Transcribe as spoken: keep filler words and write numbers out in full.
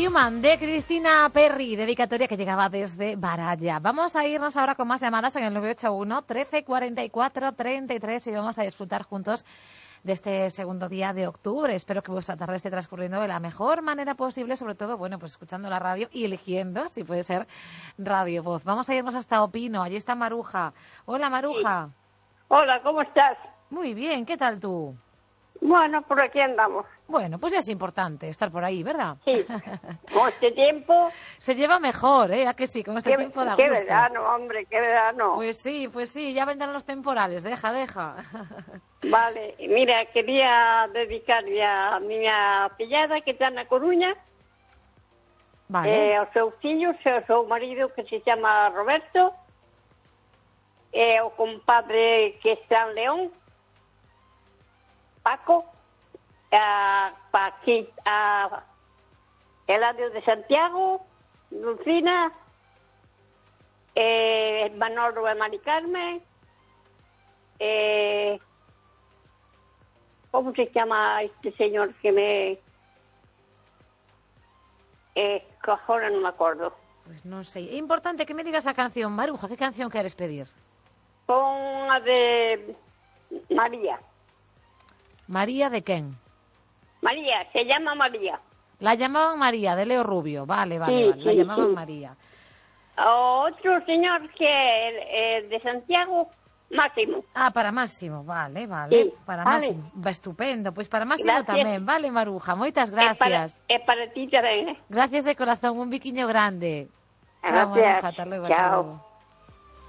Human de Cristina Perry, dedicatoria que llegaba desde Baralla. Vamos a irnos ahora con más llamadas en el nueve ocho uno, trece cuarenta y cuatro, treinta y tres y vamos a disfrutar juntos de este segundo día de octubre. Espero que vuestra tarde esté transcurriendo de la mejor manera posible, sobre todo, bueno, pues escuchando la radio y eligiendo, si puede ser, Radio Voz. Vamos a irnos hasta Opino, allí está Maruja. Hola, Maruja. Sí. Hola, ¿cómo estás? Muy bien, ¿qué tal tú? Bueno, por aquí andamos. Bueno, pues ya es importante estar por ahí, ¿verdad? Sí. Con este tiempo... Se lleva mejor, ¿eh? ¿A que sí? Con este qué, tiempo da qué gusto. verano, hombre, qué verano. Pues sí, pues sí, ya vendrán los temporales. Deja, deja. Vale, mira, quería dedicarle a mi pillada que está na Coruña. Vale. Eh, ao seu fillo, ao seu marido que se chama Roberto. E ao compadre que está en León. Paco, a Paqui, a Eladio de Santiago, Lucina, eh, Manolo e Mari Carmen, eh, ¿cómo se llama este señor que me... Eh, ahora no me acuerdo. Pues no sé. Es importante que me digas la canción, Maruja. ¿Qué canción quieres pedir? Con la de María. María de Ken. María, se llama María. La llamaban María, de Leo Rubio. Vale, vale, Sí, vale. La sí, llamaban sí. María. Otro señor que eh, de Santiago, Máximo. Ah, para Máximo. Vale, vale. Sí, Para vale. Máximo. Va, estupendo. Pues para Máximo Gracias. también. Vale, Maruja. Moitas Es para, gracias. es para ti también. ¿Eh? Gracias de corazón. Un biquiño grande. Chao, Gracias. Maruja. Hasta luego. Hasta Chao. luego.